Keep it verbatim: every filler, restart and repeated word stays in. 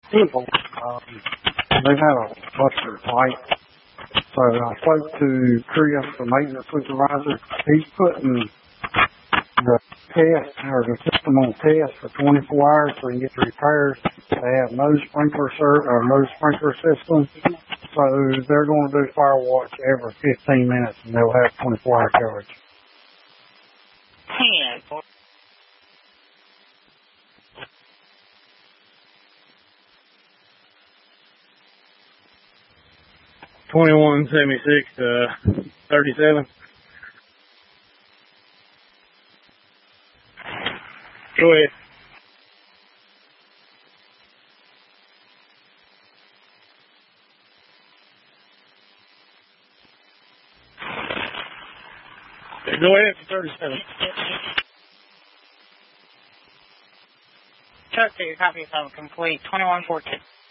people. Um, they've had a buster fight. So I spoke to Chris, the maintenance supervisor. He's putting the test or the system on test for twenty-four hours so he can get the repairs. They have no sprinkler ser- or no sprinkler system. So they're going to do fire watch every fifteen minutes and they'll have twenty-four hour coverage. ten. Twenty-one seventy-six to thirty-seven. Go ahead. Go ahead for thirty-seven. Chuck, your copy of complete. twenty-one fourteen.